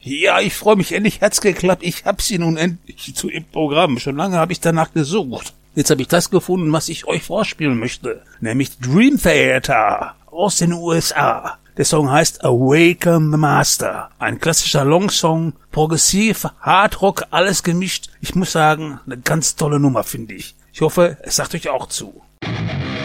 Ja, ich freue mich, endlich hat's geklappt. Ich hab sie nun endlich zu im Programm. Schon lange habe ich danach gesucht. Jetzt habe ich das gefunden, was ich euch vorspielen möchte. Nämlich Dream Theater aus den USA. Der Song heißt Awaken the Master. Ein klassischer Longsong, progressiv, Hardrock, alles gemischt. Ich muss sagen, eine ganz tolle Nummer, finde ich. Ich hoffe, es sagt euch auch zu.